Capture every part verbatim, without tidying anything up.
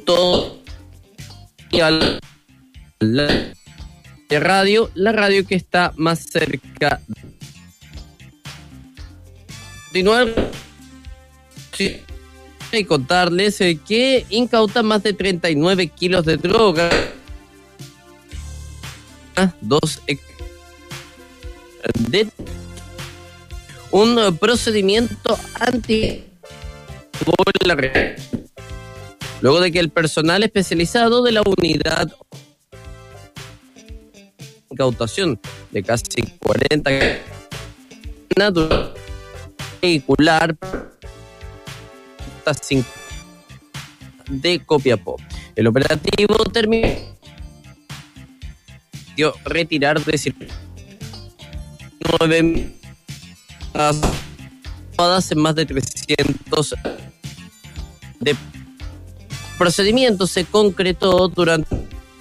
todo y al la radio, la radio que está más cerca. Continuar sí, y contarles eh, que incauta más de treinta y nueve kilos de droga, dos de un procedimiento anti luego de que el personal especializado de la unidad incautación de casi cuarenta vehicular de Copiapó. El operativo terminó retirar de circulación nueve en más de trescientos de procedimiento se concretó durante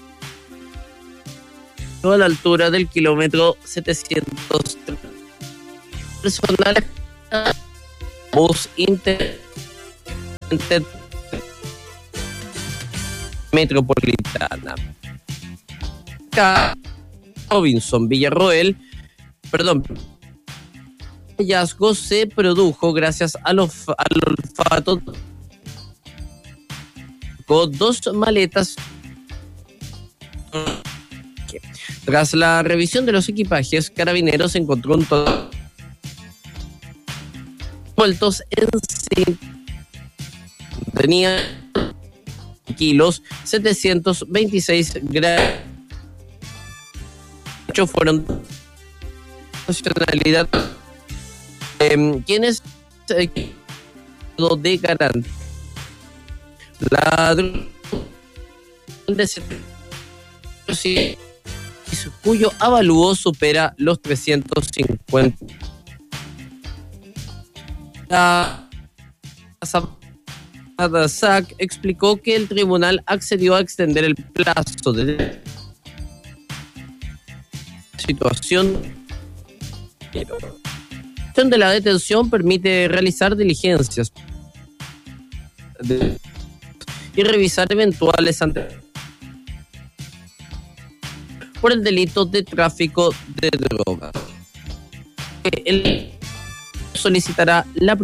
a la altura del kilómetro setecientos personal bus inter metropolitana. Robinson Villarroel, perdón, el hallazgo se produjo gracias al, olf al olfato con dos maletas. Tras la revisión de los equipajes, Carabineros encontró un total vueltos en sí. Tenía kilos setecientos veintiséis gramos. Ocho fueron nacionalidad eh, quienes eh, de garantía la de sí, cuyo avalúo supera los trescientos cincuenta. La S A C explicó que el tribunal accedió a extender el plazo de situación de la detención permite realizar diligencias de, y revisar eventuales ante por el delito de tráfico de drogas. Él solicitará la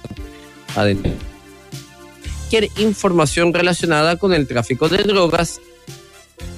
cualquier información relacionada con el tráfico de drogas